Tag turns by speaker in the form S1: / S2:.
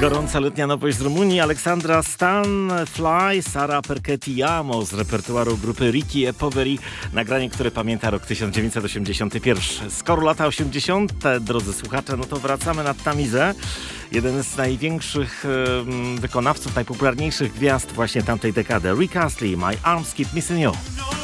S1: Gorąca letnia nowość z Rumunii. Aleksandra Stan, Fly, Sara Perché-Ti-Amo z repertuaru grupy Ricky e Poveri. Nagranie, które pamięta rok 1981. Skoro lata 80., drodzy słuchacze, no to wracamy na Tamizę. Jeden z największych wykonawców, najpopularniejszych gwiazd właśnie tamtej dekady. Rick Astley, My Arms Keep Missing You.